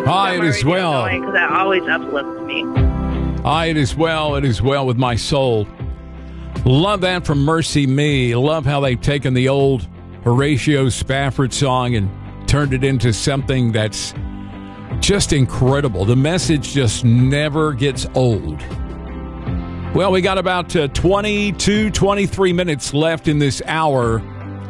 Hi, it is well. Because that always uplifts me. Hi, it is well. It is well with my soul. Love that from Mercy Me. Love how they've taken the old Horatio Spafford song and turned it into something that's just incredible. The message just never gets old. Well, we got about 23 minutes left in this hour.